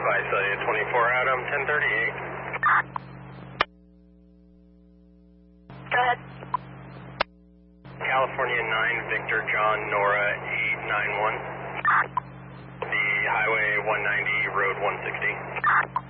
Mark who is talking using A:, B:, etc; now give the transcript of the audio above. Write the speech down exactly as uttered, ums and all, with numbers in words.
A: Visalia twenty-four Adam, ten thirty-eight.
B: Go ahead.
A: California nine, Victor John Nora eight nine one. The Highway one ninety, Road one sixty.